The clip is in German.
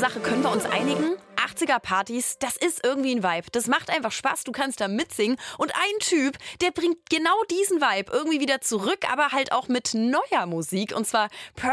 Sache können wir uns einigen. 80er-Partys, das ist irgendwie ein Vibe. Das macht einfach Spaß, du kannst da mitsingen. Und ein Typ, der bringt genau diesen Vibe irgendwie wieder zurück, aber halt auch mit neuer Musik. Und zwar